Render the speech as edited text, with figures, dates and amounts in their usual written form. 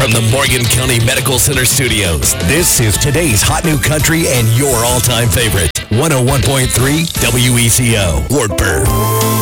From the Morgan County Medical Center studios, this is today's Hot New Country and your all-time favorite, 101.3 WECO, Wartburg.